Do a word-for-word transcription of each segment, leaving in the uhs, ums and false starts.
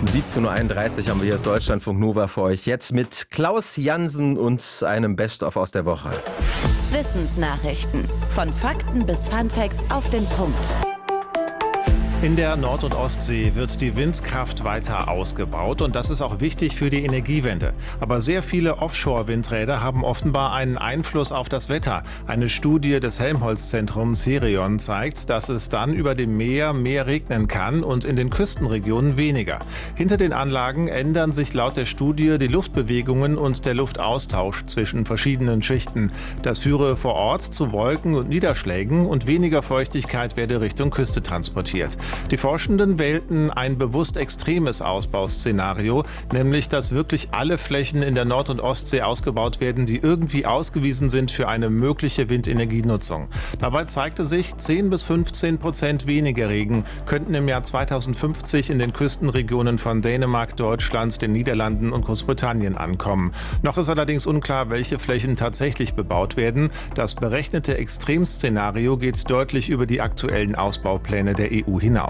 siebzehn Uhr einunddreißig haben wir hier das Deutschlandfunk Nova für euch. Jetzt mit Klaus Jansen und einem Best-of aus der Woche. Wissensnachrichten. Von Fakten bis Funfacts auf den Punkt. In der Nord- und Ostsee wird die Windkraft weiter ausgebaut und das ist auch wichtig für die Energiewende. Aber sehr viele Offshore-Windräder haben offenbar einen Einfluss auf das Wetter. Eine Studie des Helmholtz-Zentrums Herion zeigt, dass es dann über dem Meer mehr regnen kann und in den Küstenregionen weniger. Hinter den Anlagen ändern sich laut der Studie die Luftbewegungen und der Luftaustausch zwischen verschiedenen Schichten. Das führe vor Ort zu Wolken und Niederschlägen und weniger Feuchtigkeit werde Richtung Küste transportiert. Die Forschenden wählten ein bewusst extremes Ausbauszenario, nämlich dass wirklich alle Flächen in der Nord- und Ostsee ausgebaut werden, die irgendwie ausgewiesen sind für eine mögliche Windenergienutzung. Dabei zeigte sich, zehn bis fünfzehn Prozent weniger Regen könnten im Jahr zweitausendfünfzig in den Küstenregionen von Dänemark, Deutschland, den Niederlanden und Großbritannien ankommen. Noch ist allerdings unklar, welche Flächen tatsächlich bebaut werden. Das berechnete Extremszenario geht deutlich über die aktuellen Ausbaupläne der E U hinaus.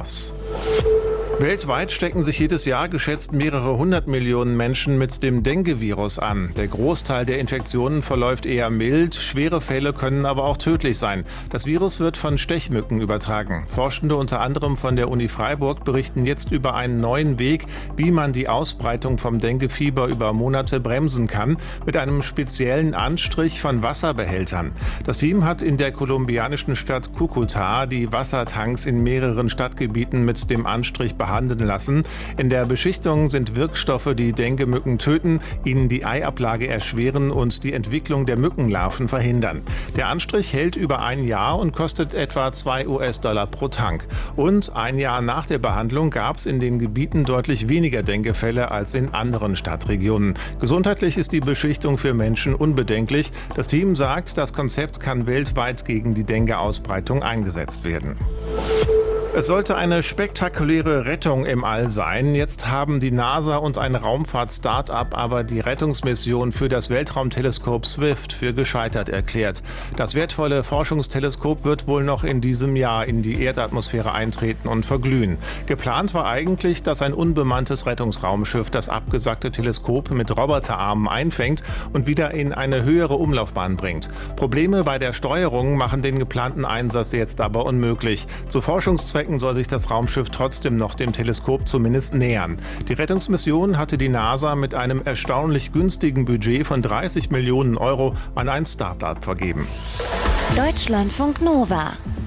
Weltweit stecken sich jedes Jahr geschätzt mehrere hundert Millionen Menschen mit dem Dengue-Virus an. Der Großteil der Infektionen verläuft eher mild, schwere Fälle können aber auch tödlich sein. Das Virus wird von Stechmücken übertragen. Forschende unter anderem von der Uni Freiburg berichten jetzt über einen neuen Weg, wie man die Ausbreitung vom Dengue-Fieber über Monate bremsen kann, mit einem speziellen Anstrich von Wasserbehältern. Das Team hat in der kolumbianischen Stadt Cúcuta die Wassertanks in mehreren Stadtgebieten mit dem Anstrich behandelt. behandeln lassen. In der Beschichtung sind Wirkstoffe, die Dengue-Mücken töten, ihnen die Eiablage erschweren und die Entwicklung der Mückenlarven verhindern. Der Anstrich hält über ein Jahr und kostet etwa zwei US-Dollar pro Tank. Und ein Jahr nach der Behandlung gab es in den Gebieten deutlich weniger Dengue-Fälle als in anderen Stadtregionen. Gesundheitlich ist die Beschichtung für Menschen unbedenklich. Das Team sagt, das Konzept kann weltweit gegen die Dengue-Ausbreitung eingesetzt werden. Es sollte eine spektakuläre Rettung im All sein. Jetzt haben die NASA und ein Raumfahrt-Start-up aber die Rettungsmission für das Weltraumteleskop SWIFT für gescheitert erklärt. Das wertvolle Forschungsteleskop wird wohl noch in diesem Jahr in die Erdatmosphäre eintreten und verglühen. Geplant war eigentlich, dass ein unbemanntes Rettungsraumschiff das abgesackte Teleskop mit Roboterarmen einfängt und wieder in eine höhere Umlaufbahn bringt. Probleme bei der Steuerung machen den geplanten Einsatz jetzt aber unmöglich. Zu Forschungszwecken soll sich das Raumschiff trotzdem noch dem Teleskop zumindest nähern. Die Rettungsmission hatte die NASA mit einem erstaunlich günstigen Budget von dreißig Millionen Euro an ein Start-up vergeben. Deutschlandfunk Nova.